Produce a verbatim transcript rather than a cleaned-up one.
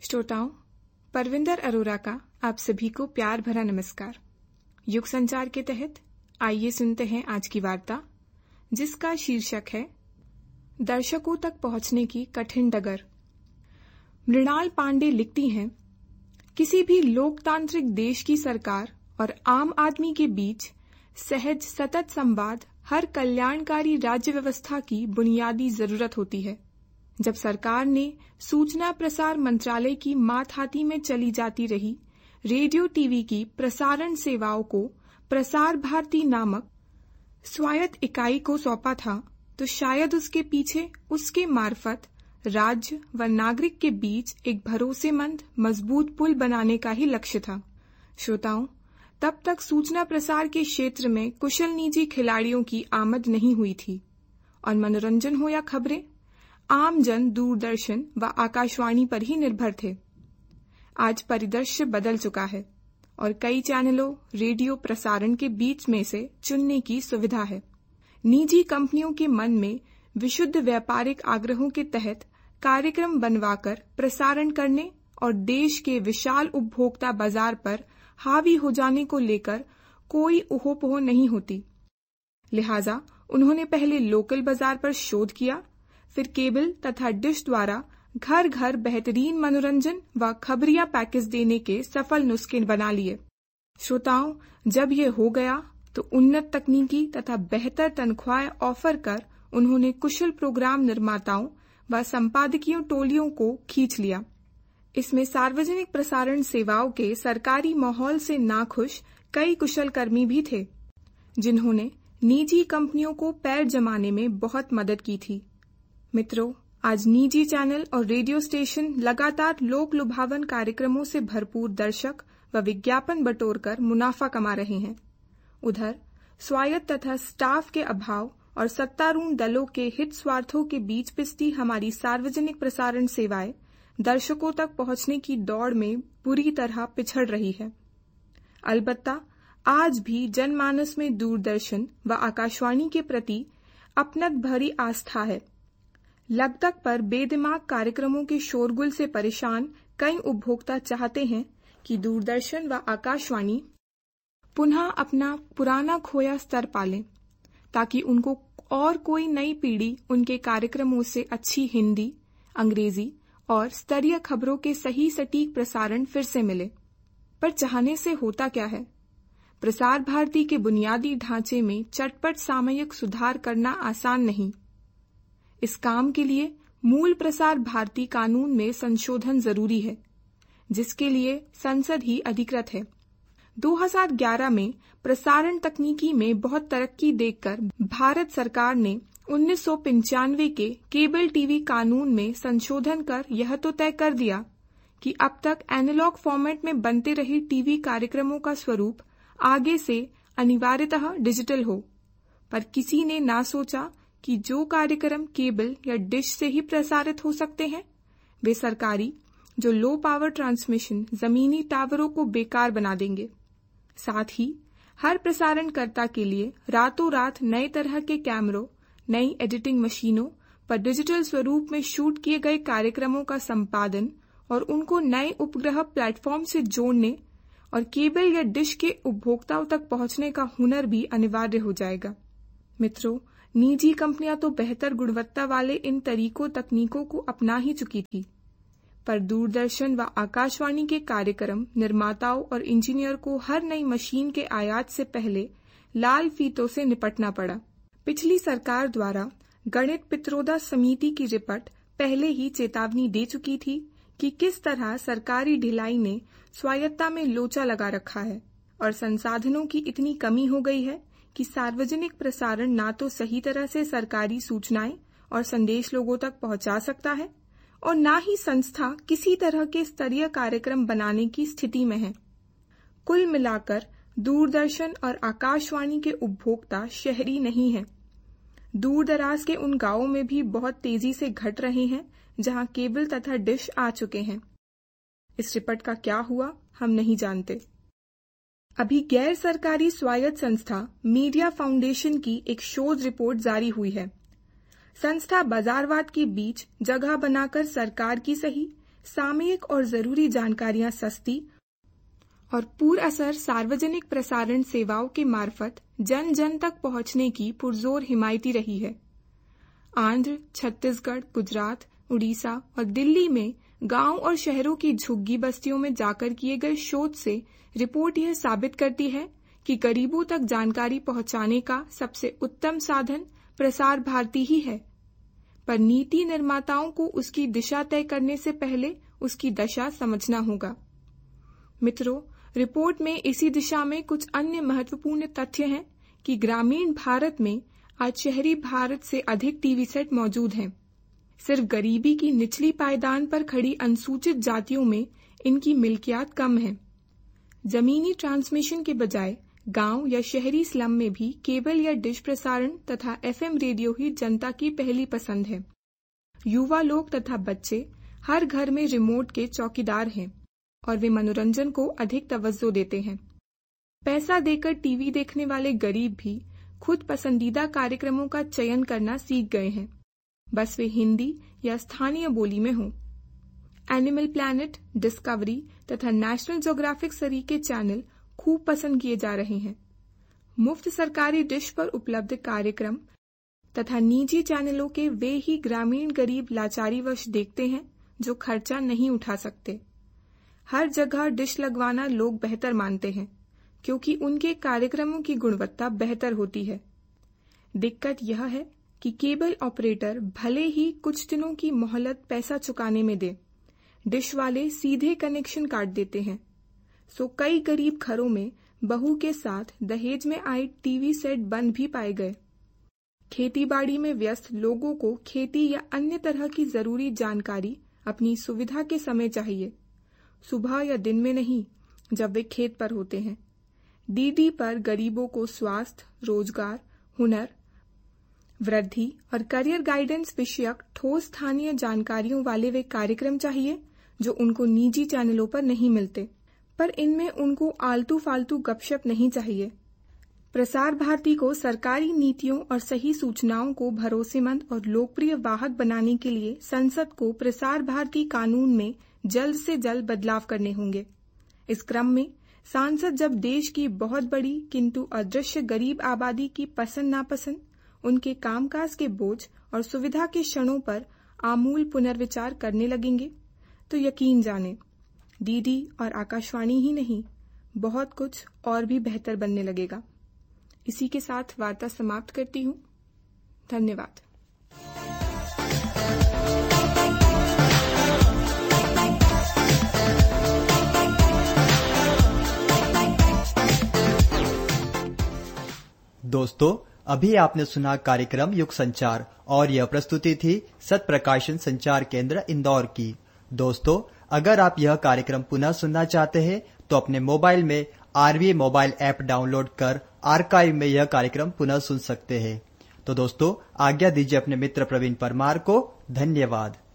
श्रोताओं, परविंदर अरोरा का आप सभी को प्यार भरा नमस्कार। युग संचार के तहत आइए सुनते हैं आज की वार्ता, जिसका शीर्षक है दर्शकों तक पहुंचने की कठिन डगर। मृणाल पांडे लिखती हैं, किसी भी लोकतांत्रिक देश की सरकार और आम आदमी के बीच सहज सतत संवाद हर कल्याणकारी राज्य व्यवस्था की बुनियादी जरूरत होती है। जब सरकार ने सूचना प्रसार मंत्रालय की मातहाती में चली जाती रही रेडियो टीवी की प्रसारण सेवाओं को प्रसार भारती नामक स्वायत्त इकाई को सौंपा था, तो शायद उसके पीछे उसके मार्फत राज्य व नागरिक के बीच एक भरोसेमंद मजबूत पुल बनाने का ही लक्ष्य था। श्रोताओं, तब तक सूचना प्रसार के क्षेत्र में कुशल निजी खिलाड़ियों की आमद नहीं हुई थी और मनोरंजन हो या खबरें, आम जन दूरदर्शन व आकाशवाणी पर ही निर्भर थे। आज परिदृश्य बदल चुका है और कई चैनलों रेडियो प्रसारण के बीच में से चुनने की सुविधा है। निजी कंपनियों के मन में विशुद्ध व्यापारिक आग्रहों के तहत कार्यक्रम बनवाकर प्रसारण करने और देश के विशाल उपभोक्ता बाजार पर हावी हो जाने को लेकर कोई उहोपोह नहीं होती। लिहाजा उन्होंने पहले लोकल बाजार पर शोध किया, फिर केबल तथा डिश द्वारा घर घर बेहतरीन मनोरंजन व खबरिया पैकेज देने के सफल नुस्खे बना लिए। श्रोताओं, जब ये हो गया तो उन्नत तकनीकी तथा बेहतर तनख्वाह ऑफर कर उन्होंने कुशल प्रोग्राम निर्माताओं व संपादकीय टोलियों को खींच लिया। इसमें सार्वजनिक प्रसारण सेवाओं के सरकारी माहौल से नाखुश कई कुशल कर्मी भी थे, जिन्होंने निजी कंपनियों को पैर जमाने में बहुत मदद की थी। मित्रों, आज निजी चैनल और रेडियो स्टेशन लगातार लोक लुभावन कार्यक्रमों से भरपूर दर्शक व विज्ञापन बटोरकर मुनाफा कमा रहे हैं। उधर स्वायत्त तथा स्टाफ के अभाव और सत्तारूढ़ दलों के हित स्वार्थों के बीच पिसती हमारी सार्वजनिक प्रसारण सेवाएं दर्शकों तक पहुंचने की दौड़ में बुरी तरह पिछड़ रही है। अलबत्ता आज भी जनमानस में दूरदर्शन व आकाशवाणी के प्रति अपनत भरी आस्था है। लगतक पर बेदिमाग कार्यक्रमों के शोरगुल से परेशान कई उपभोक्ता चाहते हैं कि दूरदर्शन व आकाशवाणी पुनः अपना पुराना खोया स्तर पालें, ताकि उनको और कोई नई पीढ़ी उनके कार्यक्रमों से अच्छी हिंदी, अंग्रेजी और स्तरीय खबरों के सही सटीक प्रसारण फिर से मिले। पर चाहने से होता क्या है? प्रसार भारती के बुनियादी ढांचे में चटपट सामयिक सुधार करना आसान नहीं। इस काम के लिए मूल प्रसार भारती कानून में संशोधन जरूरी है, जिसके लिए संसद ही अधिकृत है। दो हज़ार ग्यारह में प्रसारण तकनीकी में बहुत तरक्की देखकर भारत सरकार ने उन्नीस सौ पंचानवे के केबल टीवी कानून में संशोधन कर यह तो तय कर दिया कि अब तक एनालॉग फॉर्मेट में बनते रहे टीवी कार्यक्रमों का स्वरूप आगे से अनिवार्यतः डिजिटल हो। पर किसी ने ना सोचा कि जो कार्यक्रम केबल या डिश से ही प्रसारित हो सकते हैं, वे सरकारी जो लो पावर ट्रांसमिशन जमीनी टावरों को बेकार बना देंगे। साथ ही हर प्रसारणकर्ता के लिए रातों रात नए तरह के कैमरों, नई एडिटिंग मशीनों पर डिजिटल स्वरूप में शूट किए गए कार्यक्रमों का संपादन और उनको नए उपग्रह प्लेटफॉर्म से जोड़ने और केबल या डिश के उपभोक्ताओं तक पहुंचने का हुनर भी अनिवार्य हो जाएगा। मित्रों, निजी कंपनियां तो बेहतर गुणवत्ता वाले इन तरीकों तकनीकों को अपना ही चुकी थी, पर दूरदर्शन व आकाशवाणी के कार्यक्रम निर्माताओं और इंजीनियर को हर नई मशीन के आयात से पहले लाल फीतों से निपटना पड़ा। पिछली सरकार द्वारा गणित पित्रोदा समिति की रिपोर्ट पहले ही चेतावनी दे चुकी थी कि किस तरह सरकारी ढिलाई ने स्वायत्तता में लोचा लगा रखा है और संसाधनों की इतनी कमी हो गई है कि सार्वजनिक प्रसारण ना तो सही तरह से सरकारी सूचनाएं और संदेश लोगों तक पहुंचा सकता है और ना ही संस्था किसी तरह के स्तरीय कार्यक्रम बनाने की स्थिति में है। कुल मिलाकर दूरदर्शन और आकाशवाणी के उपभोक्ता शहरी नहीं हैं। दूर दराज के उन गांवों में भी बहुत तेजी से घट रहे हैं जहां केबल तथा डिश आ चुके हैं। इस रिपोर्ट का क्या हुआ हम नहीं जानते। अभी गैर सरकारी स्वायत्त संस्था मीडिया फाउंडेशन की एक शोध रिपोर्ट जारी हुई है। संस्था बाजारवाद के बीच जगह बनाकर सरकार की सही, सामयिक और जरूरी जानकारियां सस्ती और पूर्ण असर सार्वजनिक प्रसारण सेवाओं के मार्फत जन जन तक पहुंचने की पुरजोर हिमायती रही है। आंध्र, छत्तीसगढ़, गुजरात, उड़ीसा और दिल्ली में गांव और शहरों की झुग्गी बस्तियों में जाकर किए गए शोध से रिपोर्ट यह साबित करती है कि गरीबों तक जानकारी पहुंचाने का सबसे उत्तम साधन प्रसार भारती ही है। पर नीति निर्माताओं को उसकी दिशा तय करने से पहले उसकी दशा समझना होगा। मित्रों, रिपोर्ट में इसी दिशा में कुछ अन्य महत्वपूर्ण तथ्य हैं कि ग्रामीण भारत में आज शहरी भारत से अधिक टीवी सेट मौजूद हैं। सिर्फ गरीबी की निचली पायदान पर खड़ी अनुसूचित जातियों में इनकी मिल्कियात कम है। जमीनी ट्रांसमिशन के बजाय गांव या शहरी स्लम में भी केबल या डिश प्रसारण तथा एफएम रेडियो ही जनता की पहली पसंद है। युवा लोग तथा बच्चे हर घर में रिमोट के चौकीदार हैं और वे मनोरंजन को अधिक तवज्जो देते हैं। पैसा देकर टीवी देखने वाले गरीब भी खुद पसंदीदा कार्यक्रमों का चयन करना सीख गए हैं, बस वे हिंदी या स्थानीय बोली में हों। एनिमल प्लैनेट, डिस्कवरी तथा नेशनल ज्योग्राफिक सरीखे चैनल खूब पसंद किए जा रहे हैं। मुफ्त सरकारी डिश पर उपलब्ध कार्यक्रम तथा निजी चैनलों के वे ही ग्रामीण गरीब लाचारीवश देखते हैं जो खर्चा नहीं उठा सकते। हर जगह डिश लगवाना लोग बेहतर मानते हैं क्योंकि उनके कार्यक्रमों की गुणवत्ता बेहतर होती है। दिक्कत यह है कि केबल ऑपरेटर भले ही कुछ दिनों की मोहलत पैसा चुकाने में दे, डिश वाले सीधे कनेक्शन काट देते हैं। सो कई गरीब घरों में बहू के साथ दहेज में आए टीवी सेट बंद भी पाए गए। खेतीबाड़ी में व्यस्त लोगों को खेती या अन्य तरह की जरूरी जानकारी अपनी सुविधा के समय चाहिए, सुबह या दिन में नहीं जब वे खेत पर होते हैं। डीडी पर गरीबों को स्वास्थ्य, रोजगार, हुनर, वृद्धि और करियर गाइडेंस विषयक ठोस स्थानीय जानकारियों वाले वे कार्यक्रम चाहिए जो उनको निजी चैनलों पर नहीं मिलते। पर इनमें उनको आलतू फालतू गपशप नहीं चाहिए। प्रसार भारती को सरकारी नीतियों और सही सूचनाओं को भरोसेमंद और लोकप्रिय वाहक बनाने के लिए संसद को प्रसार भारती कानून में जल्द से जल्द बदलाव करने होंगे। इस क्रम में सांसद जब देश की बहुत बड़ी किंतु अदृश्य गरीब आबादी की पसंद नापसंद, उनके कामकाज के बोझ और सुविधा के क्षणों पर आमूल पुनर्विचार करने लगेंगे तो यकीन जाने डीडी और आकाशवाणी ही नहीं, बहुत कुछ और भी बेहतर बनने लगेगा। इसी के साथ वार्ता समाप्त करती हूँ। धन्यवाद। दोस्तों, अभी आपने सुना कार्यक्रम युग संचार और यह प्रस्तुति थी सत प्रकाशन संचार केंद्र इंदौर की। दोस्तों, अगर आप यह कार्यक्रम पुनः सुनना चाहते हैं तो अपने मोबाइल में आरवीए मोबाइल ऐप डाउनलोड कर आर्काइव में यह कार्यक्रम पुनः सुन सकते हैं। तो दोस्तों, आज्ञा दीजिए अपने मित्र प्रवीण परमार को। धन्यवाद।